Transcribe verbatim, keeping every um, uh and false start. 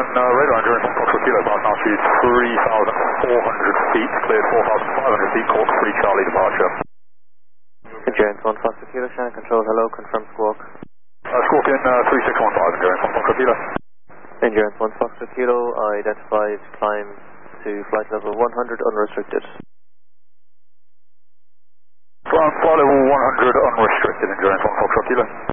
uh, radar endurance on Foxtrot Kilo, pass altitude three thousand four hundred feet, cleared four thousand five hundred feet, course three Charlie departure. Endurance one Foxtrot Kilo, Shannon Control, hello, confirm squawk. Uh, squawk in uh, three six one five, endurance one Foxtrot Kilo. Endurance one Foxtrot Kilo, identified climb to flight level one hundred unrestricted. Flight level one hundred unrestricted, endurance one Foxtrot Kilo.